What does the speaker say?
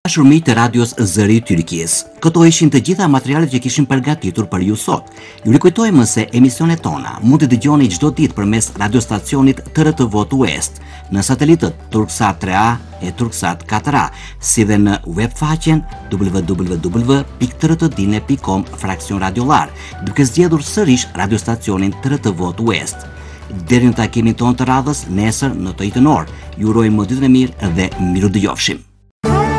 Dashur të radios Zëri i Tyrkisë. Këto ishin të gjitha materialet që kishim përgatitur për ju sot. Ju rikujtojmë se emisionet tona mund të dëgjoni çdo ditë përmes radiostacionit TRTV West, në satellitët Turksat 3A e Turksat 4A, si dhe në webfaqen www.trtdine.com/radiolar, duke zgjedhur sërish radiostacionin TRTV West. Deri në takimin tonë të radhës nesër në të njëjtën orë, ju urojmë ditën e mirë dhe miru dëgjofshim.